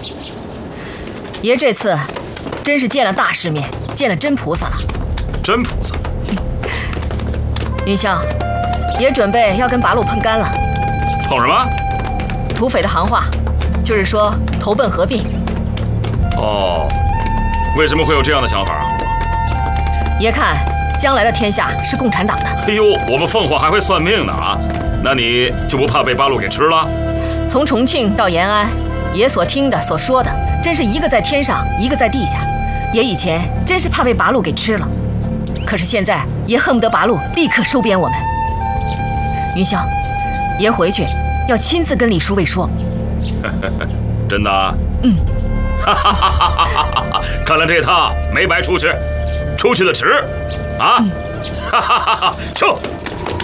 爷这次真是见了大世面，见了真菩萨了。 真菩萨？ 云霄，爷准备要跟八路碰干了。 碰什么？ 土匪的行话，就是说投奔合并。 哦，为什么会有这样的想法啊？ 爷看将来的天下是共产党的。 哎呦，我们凤凰还会算命呢啊！那你就不怕被八路给吃了？ 从重庆到延安，爷所听的所说的，真是一个在天上，一个在地下。爷以前真是怕被八路给吃了，可是现在爷恨不得八路立刻收编我们。云霄，爷回去要亲自跟李书尉说。 真的啊？ 嗯。 看来这趟没白出去，出去的值啊！哈，去。